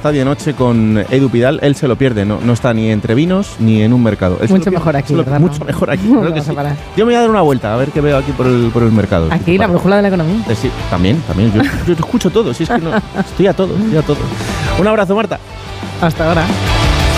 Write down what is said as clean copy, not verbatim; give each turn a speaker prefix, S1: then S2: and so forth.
S1: Hasta de Noche con Edu Pidal, él se lo pierde, no está ni entre vinos ni en un mercado.
S2: Mucho mejor aquí, ¿verdad?
S1: Mucho mejor aquí, creo que sí. Yo me voy a dar una vuelta a ver qué veo aquí por el mercado.
S2: Aquí, la brújula de la economía.
S1: Sí, también. Yo escucho todo, si es que no, estoy a todo. Un abrazo, Marta.
S2: Hasta ahora.